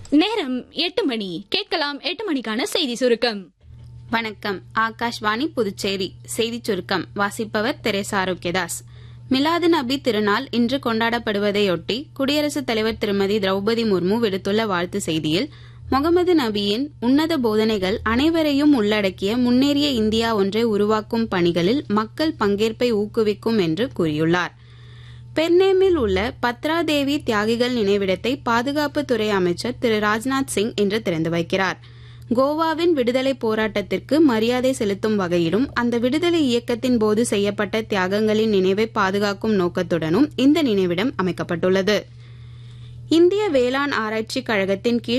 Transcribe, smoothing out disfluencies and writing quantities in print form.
நேரம் 8 மணி. கேட்கலாம் 8 மணிக்கான செய்தி சுருக்கம். வணக்கம். ஆகாஷ்வாணி புதுச்சேரி செய்திச் சுருக்கம் வாசிப்பவர் தெரேசா ஆரோக்கியதாஸ். மிலாது நபி திருநாள் இன்று கொண்டாடப்படுவதையொட்டி குடியரசுத் தலைவர் திருமதி திரௌபதி முர்மு விடுத்துள்ள வாழ்த்து செய்தியில், முகமது நபியின் உன்னத போதனைகள் அனைவரையும் உள்ளடக்கிய முன்னேறிய இந்தியா ஒன்றை உருவாக்கும் பணிகளில் மக்கள் பங்கேற்பை ஊக்குவிக்கும் என்று கூறியுள்ளார். பெர்னேமில் உள்ள பத்ரா தேவி தியாகிகள் நினைவிடத்தை பாதுகாப்புத்துறை அமைச்சர் திரு ராஜ்நாத் சிங் இன்று திறந்து வைக்கிறார். கோவாவின் விடுதலை போராட்டத்திற்கு மரியாதை செலுத்தும் வகையிலும் அந்த விடுதலை இயக்கத்தின் போது செய்யப்பட்ட தியாகங்களின் நினைவை பாதுகாக்கும் நோக்கத்துடனும் இந்த நினைவிடம் அமைக்கப்பட்டுள்ளது. இந்திய வேளாண் ஆராய்ச்சிக் கழகத்தின் கீழ்